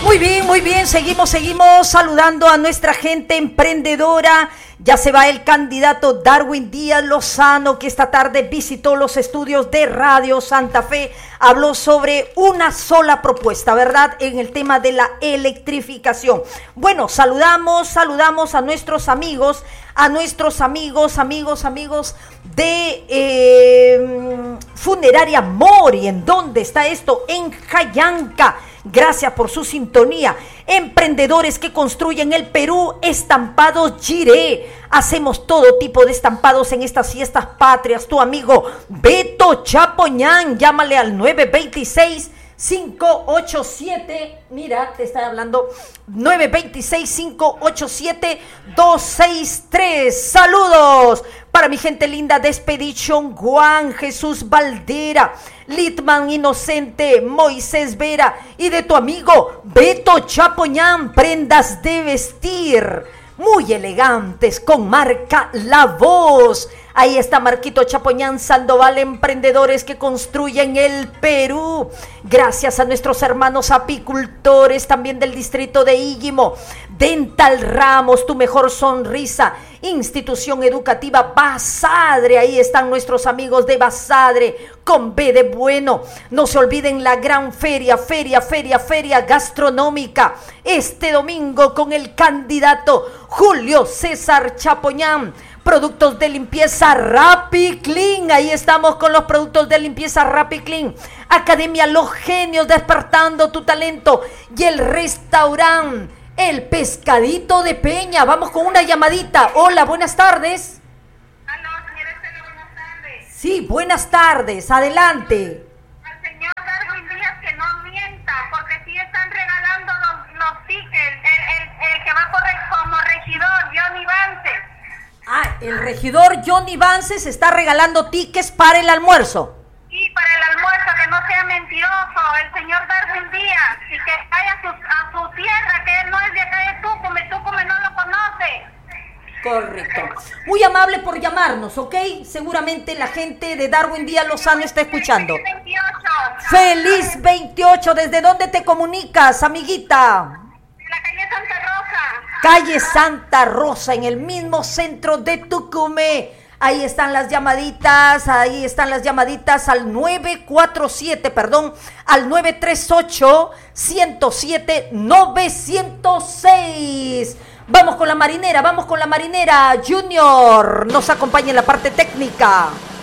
Muy bien, seguimos saludando a nuestra gente emprendedora. Ya se va el candidato Darwin Díaz Lozano, que esta tarde visitó los estudios de Radio Santa Fe. Habló sobre una sola propuesta, ¿verdad? En el tema de la electrificación. Bueno, saludamos a nuestros amigos, de Funeraria Mori. ¿En dónde está esto? En Jayanca. Gracias por su sintonía. Emprendedores que construyen el Perú, Estampados Giré. Hacemos todo tipo de estampados en estas fiestas patrias. Tu amigo Beto Chapoñán, llámale al 926-587, mira, te está hablando, 926-587-263. Saludos para mi gente linda de Expedition Juan Jesús Valdera, Litman Inocente, Moisés Vera y de tu amigo Beto Chapoñán, prendas de vestir muy elegantes con marca La Voz. Ahí está Marquito Chapoñán Sandoval, emprendedores que construyen el Perú. Gracias a nuestros hermanos apicultores también del distrito de Íguimo. Dental Ramos, tu mejor sonrisa. Institución educativa Basadre, ahí están nuestros amigos de Basadre, con B de bueno. No se olviden la gran feria gastronómica, este domingo con el candidato Julio César Chapoñán. Productos de limpieza RapiClean, ahí estamos con los productos de limpieza RapiClean. Academia Los Genios, despertando tu talento. Y el restaurante El Pescadito de Peña. Vamos con una llamadita. Hola, buenas tardes. Aló, señora Estela, buenas tardes. Sí, buenas tardes, adelante. Al señor Darwin Díaz que no mienta, porque sí están regalando los tickets. El que va como regidor, Johnny Vance. Ah, el regidor Johnny Vance se está regalando tickets para el almuerzo. Sí, para el almuerzo, que no sea mentiroso, el señor Darwin Díaz, y que vaya a su tierra, que él no es de acá de Tucumán no lo conoce. Correcto. Muy amable por llamarnos, ¿ok? Seguramente la gente de Darwin Díaz Lozano está escuchando. Feliz 28. ¡Feliz 28! ¿Desde dónde te comunicas, amiguita? De la calle Santa Rosa. Calle Santa Rosa, en el mismo centro de Tucumán. Ahí están las llamaditas al 938-107-906. Vamos con la marinera, Junior nos acompaña en la parte técnica.